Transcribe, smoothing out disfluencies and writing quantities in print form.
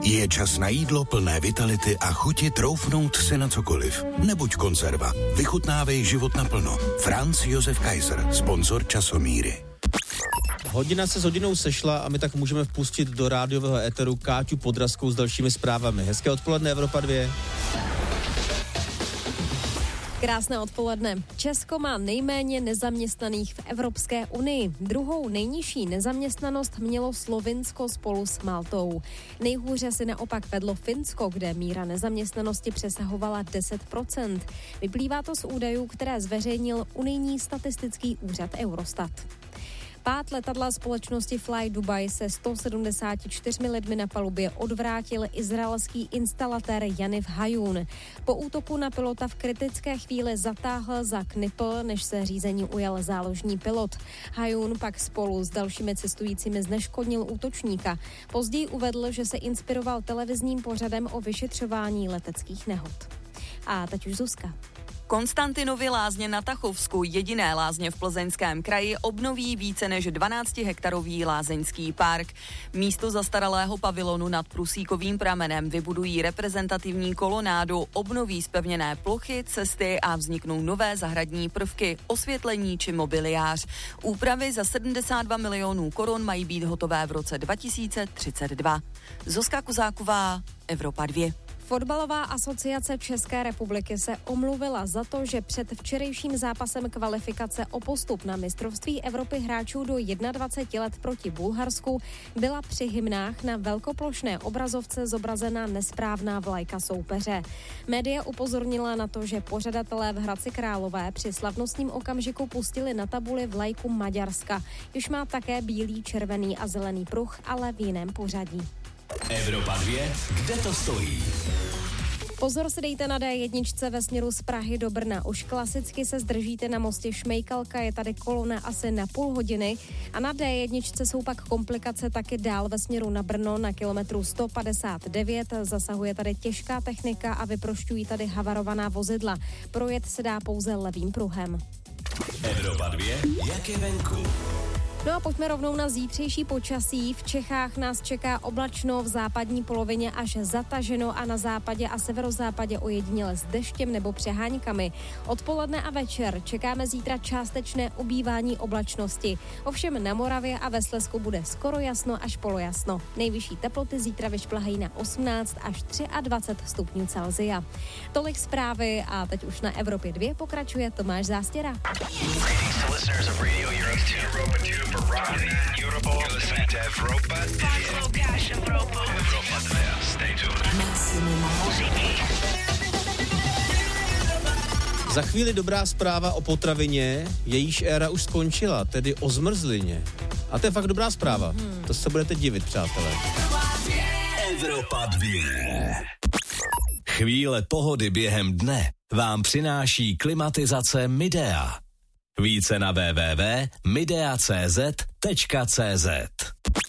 Je čas na jídlo plné vitality a chuti troufnout si na cokoliv. Nebuď konzerva. Vychutnávej život naplno. Franz Josef Kaiser, sponzor Časomíry. Hodina se s hodinou sešla a my tak můžeme vpustit do rádiového éteru Káťu Podrazskou s dalšími zprávami. Hezké odpoledne, Evropa 2. Krásné odpoledne. Česko má nejméně nezaměstnaných v Evropské unii. Druhou nejnižší nezaměstnanost mělo Slovinsko spolu s Maltou. Nejhůře si naopak vedlo Finsko, kde míra nezaměstnanosti přesahovala 10%. Vyplývá to z údajů, které zveřejnil unijní statistický úřad Eurostat. Pád letadla společnosti Fly Dubai se 174 lidmi na palubě odvrátil izraelský instalatér Yaniv Hayun. Po útoku na pilota v kritické chvíli zatáhl za knipl, než se řízení ujal záložní pilot. Hayun pak spolu s dalšími cestujícími zneškodnil útočníka. Později uvedl, že se inspiroval televizním pořadem o vyšetřování leteckých nehod. A teď už Zuzka. Konstantinovy lázně na Tachovsku, jediné lázně v Plzeňském kraji, obnoví více než 12-hektarový lázeňský park. Místo zastaralého pavilonu nad Prusíkovým pramenem vybudují reprezentativní kolonádu, obnoví zpevněné plochy, cesty a vzniknou nové zahradní prvky, osvětlení či mobiliář. Úpravy za 72 milionů korun mají být hotové v roce 2032. Zuzka Kozáková, Evropa 2. Fotbalová asociace České republiky se omluvila za to, že před včerejším zápasem kvalifikace o postup na mistrovství Evropy hráčů do 21 let proti Bulharsku byla při hymnách na velkoplošné obrazovce zobrazena nesprávná vlajka soupeře. Média upozornila na to, že pořadatelé v Hradci Králové při slavnostním okamžiku pustili na tabuli vlajku Maďarska, jež má také bílý, červený a zelený pruh, ale v jiném pořadí. Evropa 2, kde to stojí? Pozor si dejte na D1 ve směru z Prahy do Brna. Už klasicky se zdržíte na mostě Šmejkalka, je tady kolona asi na půl hodiny a na D1 jsou pak komplikace taky dál ve směru na Brno na kilometru 159. Zasahuje tady těžká technika a vyprošťují tady havarovaná vozidla. Projet se dá pouze levým pruhem. Evropa 2, jak je venku? No a pojďme rovnou na zítřejší počasí. V Čechách nás čeká oblačno, v západní polovině až zataženo a na západě a severozápadě ojediněle s deštěm nebo přeháňkami. Odpoledne a večer čekáme zítra částečné ubývání oblačnosti. Ovšem na Moravě a ve Slezsku bude skoro jasno až polojasno. Nejvyšší teploty zítra vyšplhají na 18 až 23 stupňů Celsia. Tolik zprávy a teď už na Evropě 2 pokračuje Tomáš Zástěra. Za chvíli dobrá zpráva o potravině, jejíž éra už skončila, tedy o zmrzlině. A to je fakt dobrá zpráva. To se budete divit, přátelé. Evropa 2. Chvíle pohody během dne vám přináší klimatizace Midea. Více na www.midea.cz